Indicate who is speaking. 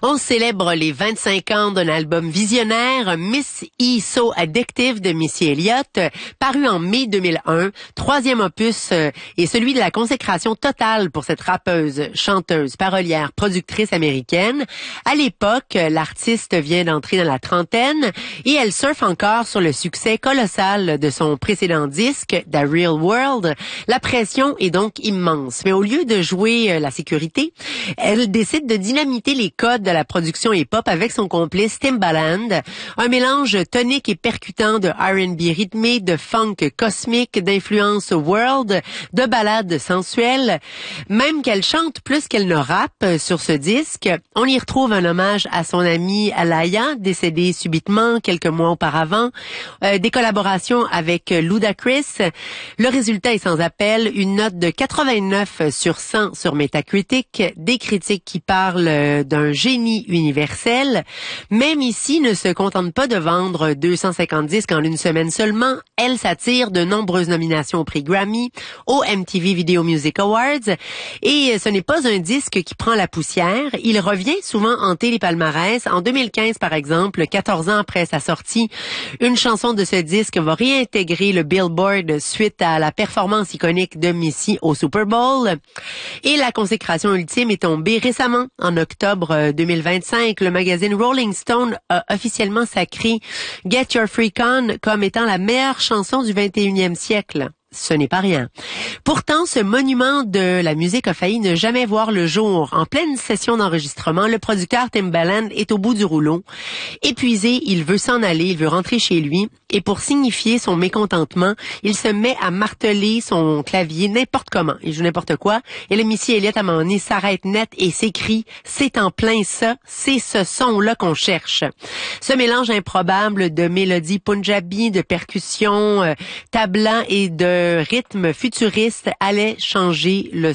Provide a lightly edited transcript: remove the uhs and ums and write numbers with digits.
Speaker 1: On célèbre les 25 ans d'un album visionnaire, Miss E So Addictive de Missy Elliott, paru en mai 2001, troisième opus et celui de la consécration totale pour cette rappeuse, chanteuse, parolière, productrice américaine. À l'époque, l'artiste vient d'entrer dans la trentaine et elle surfe encore sur le succès colossal de son précédent disque, The Real World. La pression est donc immense, mais au lieu de jouer la sécurité, elle décide de dynamiter les codes de la production hip-hop avec son complice Timbaland, un mélange tonique et percutant de R&B rythmé, de funk cosmique, d'influence world, de ballades sensuelles. Même qu'elle chante plus qu'elle ne rappe sur ce disque, on y retrouve un hommage à son amie Alaya, décédée subitement quelques mois auparavant, des collaborations avec Ludacris. Le résultat est sans appel, une note de 89 sur 100 sur Metacritic, des critiques qui parlent d'un génie universel. Même ici, ne se contente pas de vendre 250 disques en une semaine seulement. Elle s'attire de nombreuses nominations au prix Grammy, au MTV Video Music Awards. Et ce n'est pas un disque qui prend la poussière. Il revient souvent hanter les palmarès. En 2015, par exemple, 14 ans après sa sortie, une chanson de ce disque va réintégrer le Billboard suite à la performance iconique de Missy au Super Bowl. Et la consécration ultime est tombée récemment, en octobre 2025. Le magazine Rolling Stone a officiellement sacré Get Your Freak On comme étant la meilleure chanson du 21e siècle. Ce n'est pas rien. Pourtant, ce monument de la musique a failli ne jamais voir le jour. En pleine session d'enregistrement, le producteur Timbaland est au bout du rouleau. Épuisé, il veut s'en aller, il veut rentrer chez lui. Et pour signifier son mécontentement, il se met à marteler son clavier n'importe comment. Il joue n'importe quoi. Et le Missy Elliott, à un moment donné, s'arrête net et s'écrie « C'est en plein ça, c'est ce son-là qu'on cherche ». Ce mélange improbable de mélodies punjabi, de percussions tablant et de rythme futuriste allait changer le